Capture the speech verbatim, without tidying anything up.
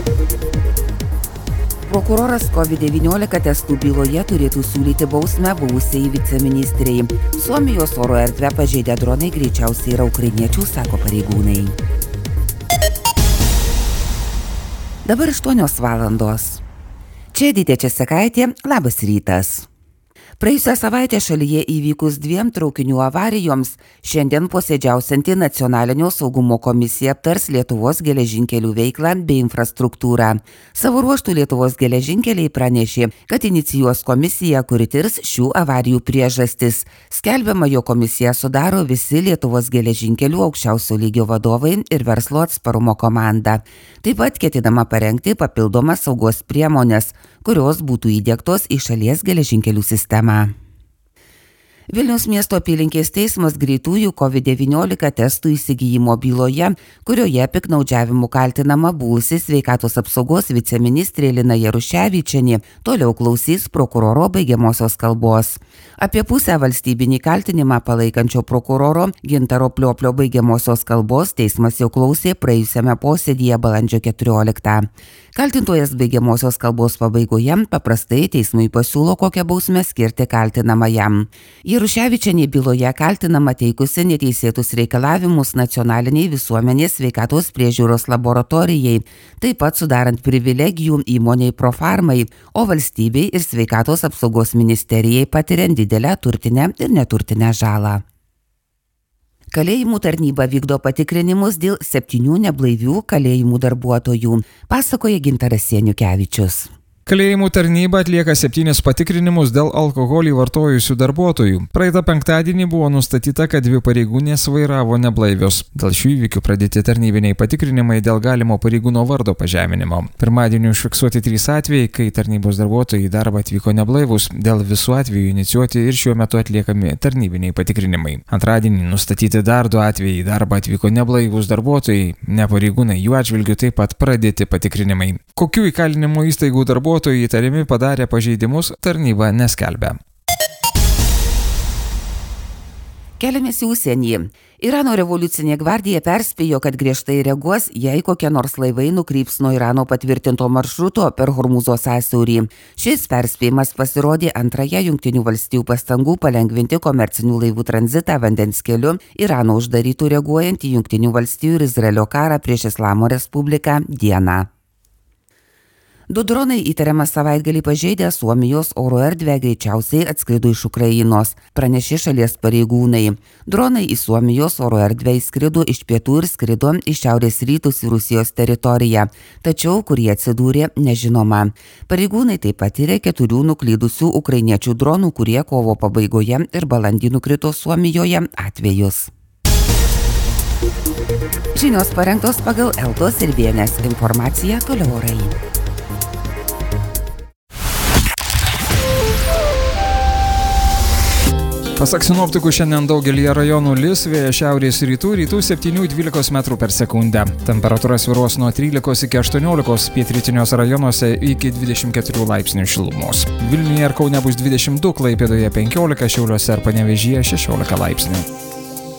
Prokuroras COVID devyniolika testų byloje turėtų siūlyti bausmę buvusiai viceministrei. Suomijos oro erdvę pažeidę dronai greičiausiai yra ukrainiečių, sako pareigūnai. Dabar aštuonios valandos. Čia Editė Česekaitė, labas rytas. Praėjusią savaitę šalyje įvykus dviem traukinių avarijoms, šiandien posėdžiausianti Nacionalinio saugumo komisija aptars Lietuvos geležinkelių veiklą bei infrastruktūrą. Savo ruožtų Lietuvos geležinkeliai pranešė, kad inicijuos komisiją, kuri tirs šių avarijų priežastis. Skelbiama, jo komisiją sudaro visi Lietuvos geležinkelių aukščiausio lygio vadovai ir verslo atsparumo komanda. Taip pat ketinama parengti papildomas saugos priemonės, kurios būtų įdiegtos į šalies geležinkelių sistemą. Vilniaus miesto apylinkės teismas greitųjų COVID devyniolika testų įsigijimo byloje, kurioje piktnaudžiavimu kaltinama buvusi sveikatos apsaugos viceministrė Lina Jaruševičienė, toliau klausys prokuroro baigiamosios kalbos. Apie pusę valstybinį kaltinimą palaikančio prokuroro Gintaro Plioplio baigiamosios kalbos teismas jau klausė praėjusiame posėdyje balandžio keturioliktą. Kaltintojas baigiamosios kalbos pabaigoje paprastai teismui pasiūlo kokią bausmę skirti kaltinamajam. Jaruševičienė byloje kaltinama teikusi neteisėtus reikalavimus nacionaliniai visuomenės sveikatos priežiūros laboratorijai, taip pat sudarant privilegijų įmoniai Profarmai, o valstybei ir sveikatos apsaugos ministerijai patiriant didelę turtinę ir neturtinę žalą. Kalėjimų tarnyba vykdo patikrinimus dėl septynių neblaivių kalėjimų darbuotojų, pasakoja Gintaras Sieniukevičius. Kalėjimų tarnyba atlieka septynis patikrinimus dėl alkoholį vartojusių darbuotojų. Praeitą penktadienį buvo nustatyta, kad dvi pareigūnės vairavo neblaivios. Dėl šių įvykių pradėti tarnybiniai patikrinimai dėl galimo pareigūno vardo pažeminimo. Pirmadienį užfiksuoti trys atvejai, kai tarnybos darbuotojai į darbą atvyko neblaivus. Dėl visų atvejų inicijuoti ir šiuo metu atliekami tarnybiniai patikrinimai. Antradienį nustatyti dar du atvejai, į darbą atvyko neblaivus darbuotojai. Ne pareigūnai, jų atžvilgių taip pat pradėti patikrinimai. Kokių įkalinimo įstaigų darbuotojų įtariami padarė pažeidimus, tarnyba neskelbia. Keliamės į užsienį. Irano revoliucinė gvardija perspėjo, kad griežtai reaguos, jei kokie nors laivai nukryps nuo Irano patvirtinto maršruto per Hormūzo sąsiaurį. Šis perspėjimas pasirodė antrąją Jungtinių valstijų pastangų palengvinti komercinių laivų tranzitą vandens keliu Irano uždarytų reaguojant į Jungtinių valstijų ir Izraelio karą prieš Islamo Respubliką dieną. Du dronai įtariamą savaitgalį pažeidę Suomijos oro erdvę greičiausiai atskrido iš Ukrainos, pranešė šalies pareigūnai. Dronai į Suomijos oro erdvę įskrido iš pietų ir skrido į šiaurės rytus į Rusijos teritoriją, tačiau kur jie atsidūrė nežinoma. Pareigūnai taip pat tyrė keturių nuklydusių ukrainiečių dronų, kurie kovo pabaigoje ir balandį nukrito Suomijoje atvejus. Žinios parengtos pagal Eltos ir B N S informaciją, toliau orai. Pasak sinoptikų, šiandien daugelyje rajonų lis, vėjas šiaurės rytų, rytų septynių dvylikos metrų per sekundę. Temperatūra svyruos nuo trylikos iki aštuoniolikos, pietrytiniuose rajonuose iki dvidešimt keturių laipsnių šilumos. Vilniuje ir Kaune bus dvidešimt du, Klaipėdoje penkiolika, Šiauliuose ir Panevėžyje šešiolika laipsnių.